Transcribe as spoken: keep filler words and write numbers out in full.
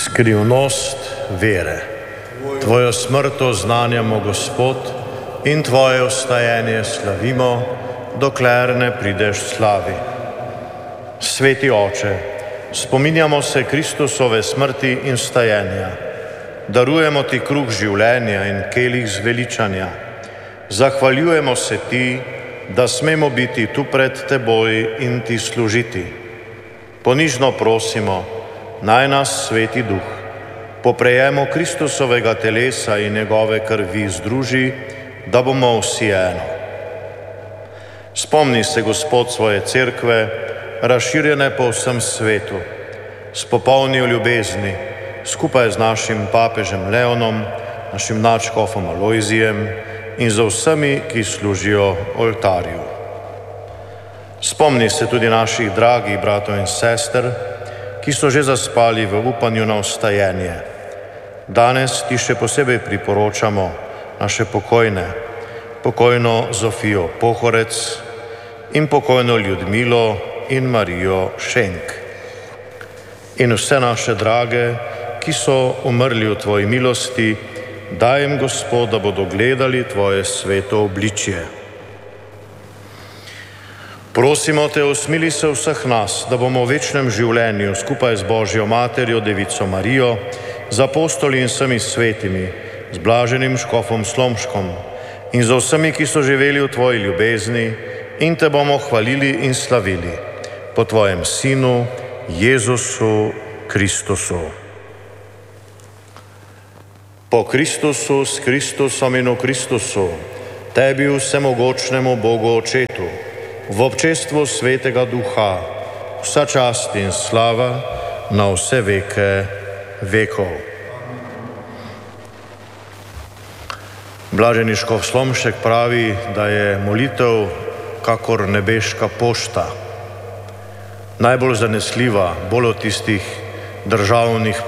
Skrivnost vere. Tvojo smrt oznanjamo, Gospod, in Tvoje vstajenje slavimo, dokler ne prideš slavi. Sveti Oče, spominjamo se Kristusove smrti in vstajenja. Darujemo Ti kruh življenja in kelih zveličanja. Zahvaljujemo se Ti, da smemo biti tu pred Teboj in Ti služiti. Ponižno prosimo, naj nas Sveti Duh po prejemu Kristusovega telesa in njegove krvi združi, da bomo vsi eno. Spomni se, Gospod, svoje cerkve, razširjene po vsem svetu, spopolni v ljubezni, skupaj z našim papežem Leonom, našim nadškofom Alojzijem in za vsemi, ki služijo oltarju. Spomni se tudi naših dragih bratov in sester, ki so že zaspali v upanju na vstajenje. Danes Ti še posebej priporočamo naše pokojne, pokojno Zofijo Pohorec in pokojno Ljudmilo in Marijo Šenk. In vse naše drage, ki so umrli v Tvoji milosti, daj jim, Gospod, da bodo gledali Tvoje sveto obličje. Prosimo Te, usmili se vseh nas, da bomo v večnem življenju skupaj z Božjo materjo, Devico Marijo, z apostoli in vsemi svetimi, z blaženim škofom Slomškom in za vsemi, ki so živeli v Tvoji ljubezni, in Te bomo hvalili in slavili po Tvojem Sinu, Jezusu Kristusu. Po Kristusu, s Kristusom in v Kristusu, Tebi, vsemogočnemu Bogu Očetu, v občestvu Svetega Duha, vsa čast in slava na vse veke vekov. Blaženi škof Slomšek pravi, da je molitev kakor nebeška pošta, najbolj zanesljiva, bolj od tistih državnih